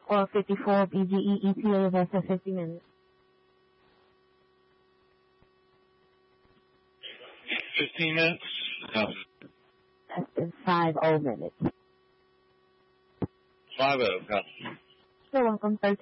or 54 BGE ETA less than 50 minutes? 15 minutes? No. Less than 50 minutes. 50, no. You're welcome, 13.